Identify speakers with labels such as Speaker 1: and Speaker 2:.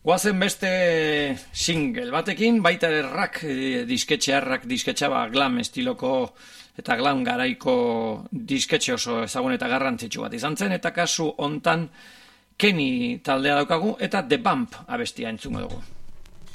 Speaker 1: Guazen beste single batekin, baita errak disketxeaba glam estiloko eta glam garaiko disketxe oso ezagun eta garrantzitsu bat izan zen, eta kasu hontan Kenny taldea daukagu eta The Bump abestia entzungo dugu.